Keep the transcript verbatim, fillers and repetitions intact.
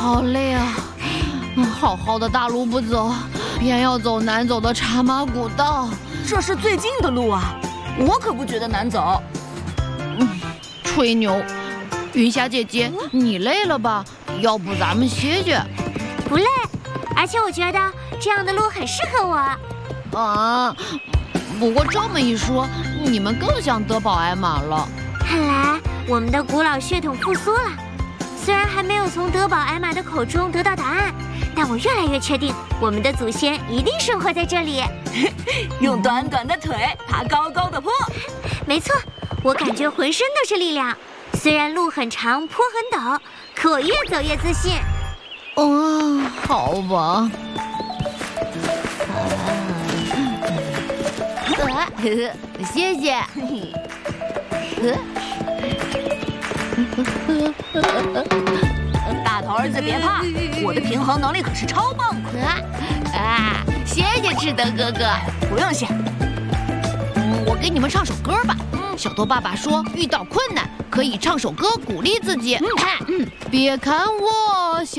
好累啊！好好的大路不走，偏要走难走的茶马古道。 这是最近的路啊，我可不觉得难走。 嗯，吹牛。云霞姐姐，你累了吧？要不咱们歇歇？ 不累，而且我觉得这样的路很适合我。 啊，不过这么一说，你们更像德宝艾玛了。 看来我们的古老血统复苏了。虽然还没有从德宝艾玛的口中得到答案，但我越来越确定，我们的祖先一定生活在这里。 用短短的腿爬高高的坡。 没错，我感觉浑身都是力量。虽然路很长，坡很陡，可我越走越自信。 哦，好吧。啊，谢谢。 大头儿子别怕，我的平衡能力可是超棒的。 啊，谢谢赤德哥哥。 不用谢。 嗯，我给你们唱首歌吧。小头爸爸说，遇到困难可以唱首歌鼓励自己。嗯，别看我小。